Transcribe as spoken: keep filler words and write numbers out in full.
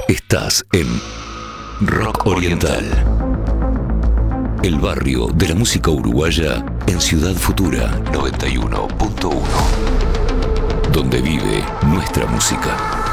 Estás en Rock Oriental, el barrio de la música uruguaya en Ciudad Futura noventa y uno punto uno, donde vive nuestra música.